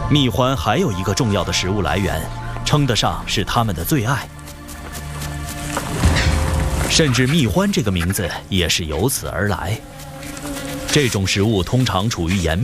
蜜獾还有一个重要的食物来源，称得上是它们的最爱，甚至蜜獾这个名字也是由此而来。这种食物通常处于岩